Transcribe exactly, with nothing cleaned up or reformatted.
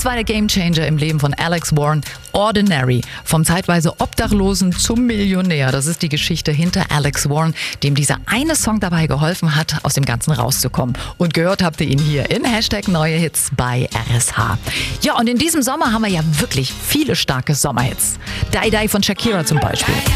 war der Gamechanger im Leben von Alex Warren. Ordinary. Vom zeitweise Obdachlosen zum Millionär. Das ist die Geschichte hinter Alex Warren, dem dieser eine Song dabei geholfen hat, aus dem Ganzen rauszukommen. Und gehört habt ihr ihn hier in Hashtag Neue Hits bei R S H. Ja, und in diesem Sommer haben wir ja wirklich viele starke Sommerhits. Die Die von Shakira zum Beispiel.